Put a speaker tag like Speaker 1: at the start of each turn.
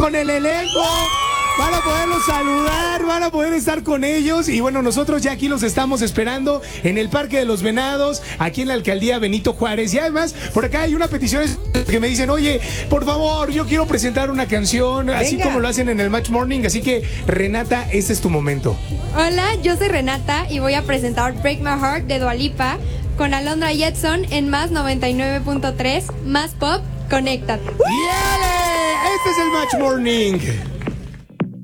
Speaker 1: con el elenco. Van a poderlos saludar, van a poder estar con ellos. Y bueno, nosotros ya aquí los estamos esperando en el Parque de los Venados, aquí en la alcaldía Benito Juárez. Y además, por acá hay una petición que me dicen: oye, por favor, yo quiero presentar una canción, así como lo hacen en el Match Morning. Así que, Renata, este es tu momento.
Speaker 2: Hola, yo soy Renata y voy a presentar Break My Heart de Dua Lipa con Alondra Jetson en Más 99.3, Más Pop, conéctate.
Speaker 1: ¡Yale! Este es el Match Morning.